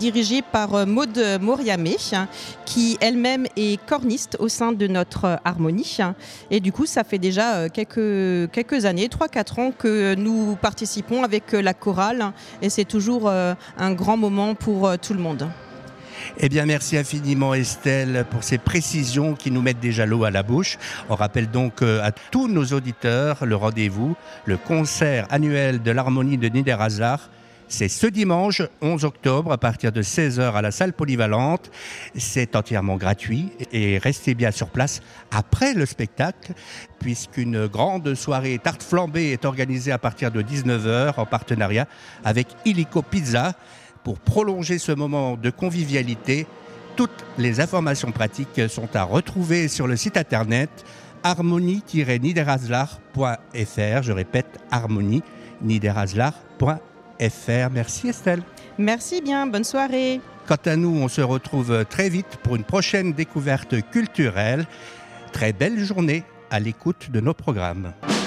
dirigée par Maud Moriamé, qui elle-même est corniste au sein de notre harmonie. Et du coup, ça fait déjà quelques années, 3-4 ans que nous participons avec la chorale. Et c'est toujours un grand moment pour tout le monde. Eh bien, merci infiniment Estelle pour ces précisions qui nous mettent déjà l'eau à la bouche. On rappelle donc à tous nos auditeurs le rendez-vous, le concert annuel de l'harmonie de Niederhaslar. C'est ce dimanche 11 octobre à partir de 16h à la salle polyvalente. C'est entièrement gratuit et restez bien sur place après le spectacle puisqu'une grande soirée tarte flambée est organisée à partir de 19h en partenariat avec Illico Pizza. Pour prolonger ce moment de convivialité, toutes les informations pratiques sont à retrouver sur le site internet harmonie-niederhaslar.fr. Je répète, harmonie-niederhaslar.fr. Merci Estelle. Merci bien, bonne soirée. Quant à nous, on se retrouve très vite pour une prochaine découverte culturelle. Très belle journée à l'écoute de nos programmes.